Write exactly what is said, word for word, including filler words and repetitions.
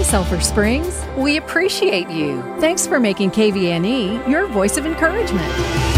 Hey, Sulphur Springs, we appreciate you. Thanks for making K V N E your voice of encouragement.